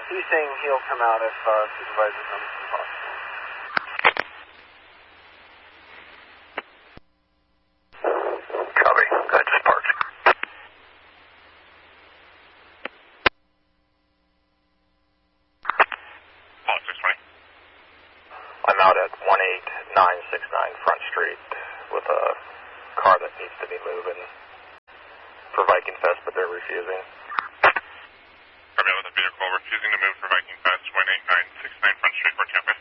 He's saying he'll come out if supervisor comes as possible. Copy. I just parked. Lot 620. I'm out at 18969 Front Street with a car that needs to be moving for Viking Fest, but they're refusing. Copy with a vehicle refusing to move for Viking Fest, 18969 Front Street for Tampa.